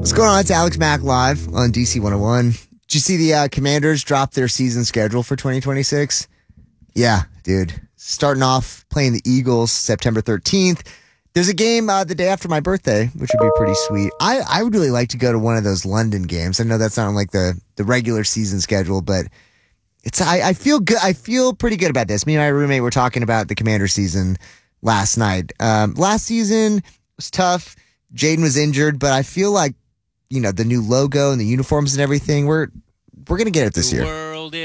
What's going on? It's Alex Mack live on DC 101. Did you see the Commanders drop their season schedule for 2026? Yeah, dude. Starting off playing the Eagles September 13th. There's a game the day after my birthday, which would be pretty sweet. I would really like to go to one of those London games. I know that's not on like the regular season schedule, but I feel good. I feel pretty good about this. Me and my roommate were talking about the Commander season last night. Last season was tough. Jaden was injured, but I feel like, the new logo and the uniforms and everything, we're going to get it this year.